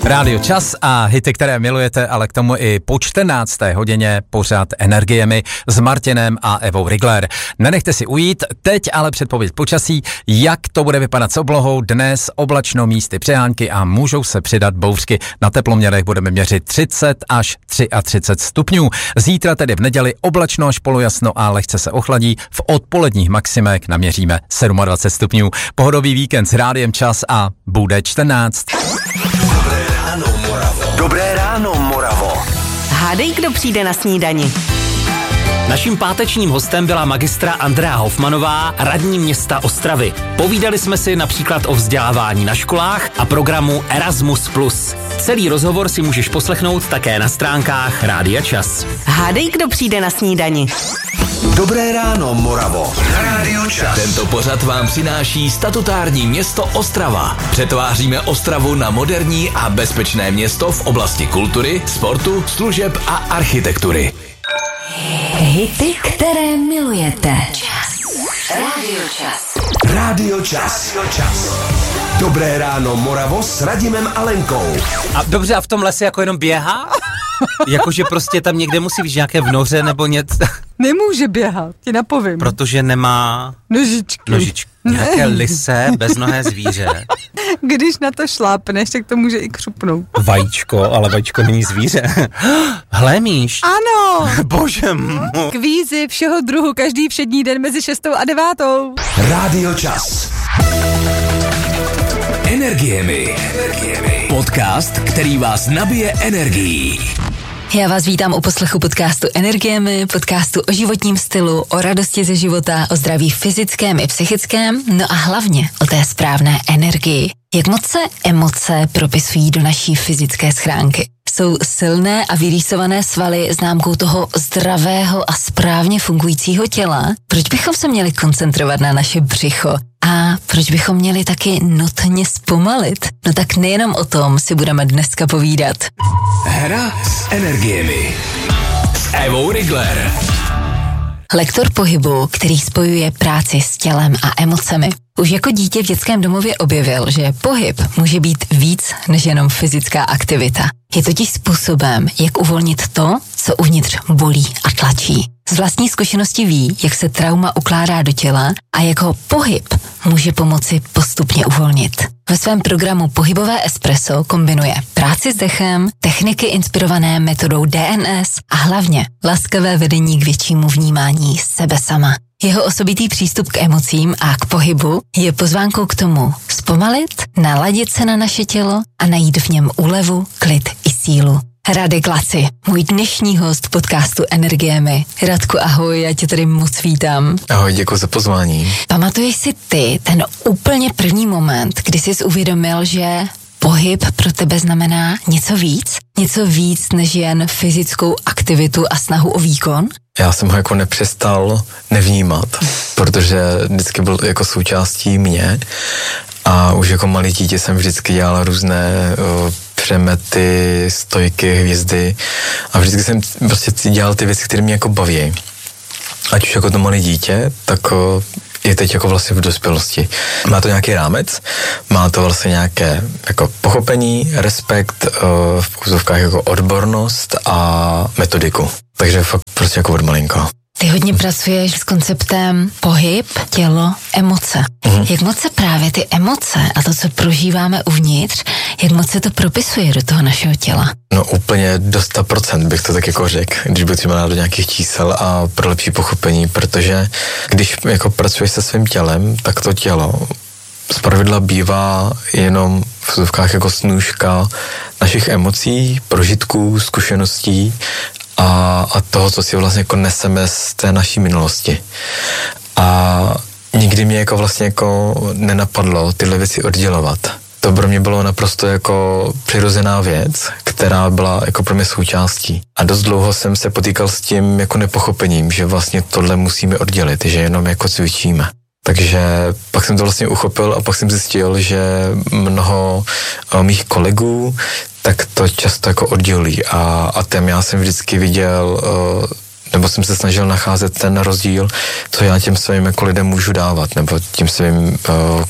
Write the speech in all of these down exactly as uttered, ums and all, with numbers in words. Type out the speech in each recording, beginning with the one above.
Rádio Čas a hity, které milujete, ale k tomu i po čtrnácté hodině pořád Energiemi s Martinem a Evou Rigler. Nenechte si ujít, teď ale předpověď počasí, jak to bude vypadat s oblohou. Dnes oblačno, místy přehánky a můžou se přidat bouřky. Na teploměrech budeme měřit třicet až třicet tři stupňů. Zítra tedy v neděli oblačno až polojasno a lehce se ochladí. V odpoledních maximech naměříme dvacet sedm stupňů. Pohodový víkend s Rádiem Čas a bude čtrnáct. Dobré ráno, Moravo. Dobré ráno, Moravo. Hádej, kdo přijde na snídani. Naším pátečním hostem byla magistra Andrea Hofmanová, radní města Ostravy. Povídali jsme si například o vzdělávání na školách a programu Erasmus plus. Celý rozhovor si můžeš poslechnout také na stránkách Rádia Čas. Hádej, kdo přijde na snídani. Dobré ráno, Moravo. Na Rádiu Čas. Tento pořad vám přináší statutární město Ostrava. Přetváříme Ostravu na moderní a bezpečné město v oblasti kultury, sportu, služeb a architektury. Hity, které milujete. Rádio Čas. Rádio Čas. Rádio Čas. Dobré ráno, Moravo s Radimem a Lenkou. A dobře, a v tom lese jako jenom běhá? Jakože prostě tam někde musí být nějaké vnoře nebo něco. Nemůže běhat, ti napovím. Protože nemá nožičky. nožičky. Nějaké lise, beznohé zvíře. Když na to šlápneš, tak to může i křupnout. Vajíčko, ale vajíčko není zvíře. Hlémíš. Ano. Bože můj. Kvízy všeho druhu každý všední den mezi šestou a devátou. Rádio Čas. Energiemi. Energiemi. Podcast, který vás nabije energií. Já vás vítám u poslechu podcastu Energiemi, podcastu o životním stylu, o radosti ze života, o zdraví fyzickém i psychickém, no a hlavně o té správné energii. Jak moc se emoce propisují do naší fyzické schránky? Jsou silné a vyrýsované svaly známkou toho zdravého a správně fungujícího těla? Proč bychom se měli koncentrovat na naše břicho? A proč bychom měli taky nutně zpomalit? No tak nejenom o tom si budeme dneska povídat. Hra s energiemi. S Evou Rigler. Lektor pohybu, který spojuje práci s tělem a emocemi. Už jako dítě v dětském domově objevil, že pohyb může být víc než jenom fyzická aktivita. Je totiž způsobem, jak uvolnit to, co uvnitř bolí a tlačí. Z vlastní zkušenosti ví, jak se trauma ukládá do těla a jak ho pohyb může pomoci postupně uvolnit. Ve svém programu Pohybové espresso kombinuje práci s dechem, techniky inspirované metodou D N S a hlavně laskavé vedení k většímu vnímání sebe sama. Jeho osobitý přístup k emocím a k pohybu je pozvánkou k tomu zpomalit, naladit se na naše tělo a najít v něm úlevu, klid i sílu. Radek Laci, můj dnešní host podcastu Energiemi. Radku, ahoj, já tě tady moc vítám. Ahoj, děkuji za pozvání. Pamatuješ si ty ten úplně první moment, kdy jsi uvědomil, že pohyb pro tebe znamená něco víc? Něco víc než jen fyzickou aktivitu a snahu o výkon? Já jsem ho jako nepřestal nevnímat, protože vždycky byl jako součástí mě a už jako malý dítě jsem vždycky dělal různé uh, přemety, stojky, hvězdy a vždycky jsem prostě dělal ty věci, které mě jako baví. Ať už jako to malé dítě, tak uh, je teď jako vlastně v dospělosti. Má to nějaký rámec, má to vlastně nějaké jako pochopení, respekt, uh, v úzovkách jako odbornost a metodiku. Takže fakt prostě jako od malinka. Ty hodně pracuješ s konceptem pohyb, tělo, emoce. Mhm. Jak moc se právě ty emoce a to, co prožíváme uvnitř, jak moc se to propisuje do toho našeho těla? No úplně do sto procent bych to tak jako řekl, když bych třeba dát do nějakých čísel a pro lepší pochopení, protože když jako pracuješ se svým tělem, tak to tělo zpravidla bývá jenom v úzovkách jako snůžka našich emocí, prožitků, zkušeností a, a toho, co si vlastně jako neseme z té naší minulosti. A nikdy mě jako vlastně jako nenapadlo tyhle věci oddělovat. To pro mě bylo naprosto jako přirozená věc, která byla jako pro mě součástí. A dost dlouho jsem se potýkal s tím jako nepochopením, že vlastně tohle musíme oddělit, že jenom jako cvičíme. Takže pak jsem to vlastně uchopil a pak jsem zjistil, že mnoho mých kolegů tak to často jako oddělí a, a tam já jsem vždycky viděl, nebo jsem se snažil nacházet ten rozdíl, co já těm svým jako lidem můžu dávat, nebo tím svým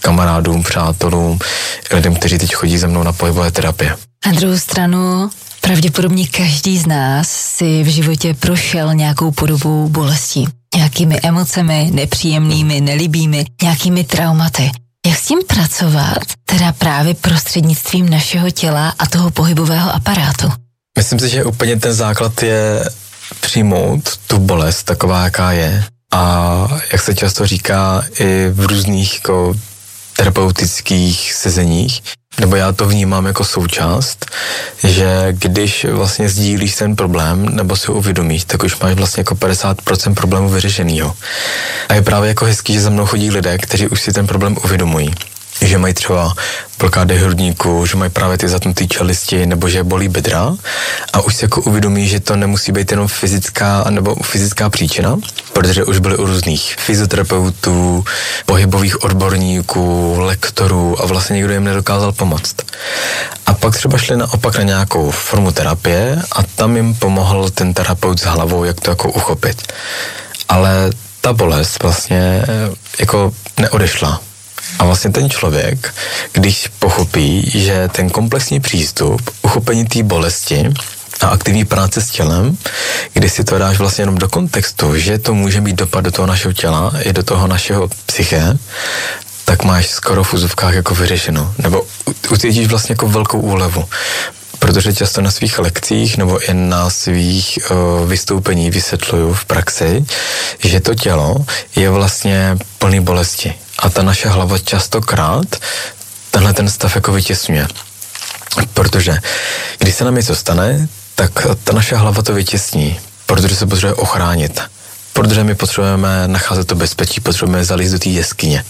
kamarádům, přátelům, lidem, kteří teď chodí se mnou na pohybové terapie. Na druhou stranu, pravděpodobně každý z nás si v životě prošel nějakou podobou bolestí. Nějakými emocemi, nepříjemnými, nelibými, nějakými traumaty. Jak s tím pracovat, teda právě prostřednictvím našeho těla a toho pohybového aparátu? Myslím si, že úplně ten základ je přijmout tu bolest taková, jaká je. A jak se často říká i v různých jako terapeutických sezeních, nebo já to vnímám jako součást, že když vlastně sdílíš ten problém, nebo si ho uvědomíš, tak už máš vlastně jako padesát procent problému vyřešenýho. A je právě jako hezký, že za mnou chodí lidé, kteří už si ten problém uvědomují. Že mají třeba blokády hrudníku, že mají právě ty zatnutý čelisti, nebo že bolí bedra a už si jako uvědomí, že to nemusí být jenom fyzická nebo fyzická příčina, protože už byly u různých fyzioterapeutů, pohybových odborníků, lektorů a vlastně nikdo jim nedokázal pomoct. A pak třeba šli naopak na nějakou formu terapie a tam jim pomohl ten terapeut s hlavou, jak to jako uchopit. Ale ta bolest vlastně jako neodešla. A vlastně ten člověk, když pochopí, že ten komplexní přístup, uchopení té bolesti a aktivní práce s tělem, kdy si to dáš vlastně jenom do kontextu, že to může mít dopad do toho našeho těla i do toho našeho psyché, tak máš skoro v úzovkách jako vyřešeno. Nebo ucítíš vlastně jako velkou úlevu. Protože často na svých lekcích nebo i na svých uh, vystoupení vysvětluju v praxi, že to tělo je vlastně plný bolesti. A ta naše hlava častokrát tenhle ten stav jako vytěsňuje. Protože když se nám něco stane, tak ta naše hlava to vytěsní, protože se potřebuje ochránit. Protože my potřebujeme nacházet to bezpečí, potřebujeme zalízt do té jeskyně.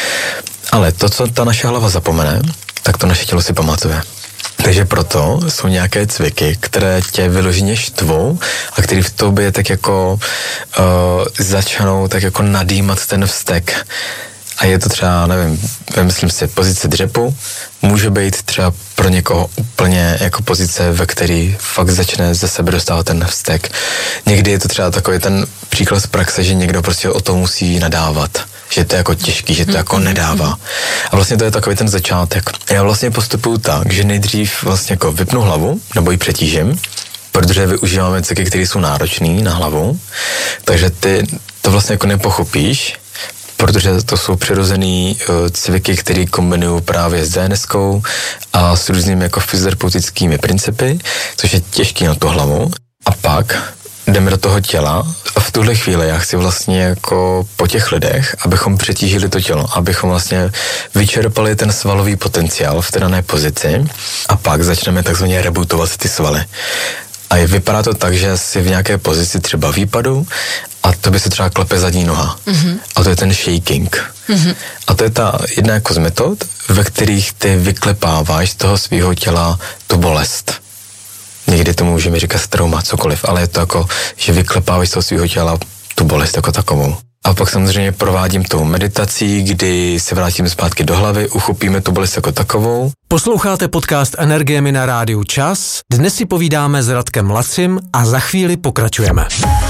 Ale to, co ta naše hlava zapomene, tak to naše tělo si pamatuje. Takže proto jsou nějaké cviky, které tě vyloženě štvou a které v tobě tak jako uh, začnou tak jako nadýmat ten vztek. A je to třeba, nevím, myslím si, pozice dřepu, může být třeba pro někoho úplně jako pozice, ve který fakt začne ze sebe dostávat ten vztek. Někdy je to třeba takový ten příklad z praxe, že někdo prostě o to musí nadávat, že to je jako těžký, že to jako nedává. A vlastně to je takový ten začátek. Já vlastně postupuju tak, že nejdřív vlastně jako vypnu hlavu, nebo ji přetížím, protože využíváme cviky, které jsou náročné na hlavu, takže ty to vlastně jako nepochopíš, protože to jsou přirozený uh, cviky, které kombinují právě s D N S kou a s různými jako fyzioterapeutickými principy, což je těžký na tu hlavu. A pak jdeme do toho těla a v tuhle chvíli já chci vlastně jako po těch lidech, abychom přetížili to tělo, abychom vlastně vyčerpali ten svalový potenciál v té dané pozici a pak začneme takzvaně rebootovat ty svaly. A vypadá to tak, že si v nějaké pozici třeba výpadu a to by se třeba klepe zadní noha. Mm-hmm. A to je ten shaking. Mm-hmm. A to je ta jedna jako z metod, ve kterých ty vyklepáváš z toho svého těla tu bolest. Někdy tomu můžeme říkat trauma, cokoliv, ale je to jako, že vyklepáváš z toho svého těla tu bolest jako takovou. A pak samozřejmě provádím tou meditací, kdy se vrátíme zpátky do hlavy, uchopíme tu bolest jako takovou. Posloucháte podcast Energiemi na rádiu Čas. Dnes si povídáme s Radkem Lacim a za chvíli pokračujeme.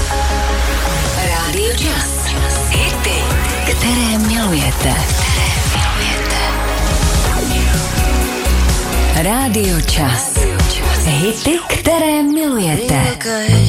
Rádio Čas. Hity, které milujete. Rádio Čas. Hity, které milujete.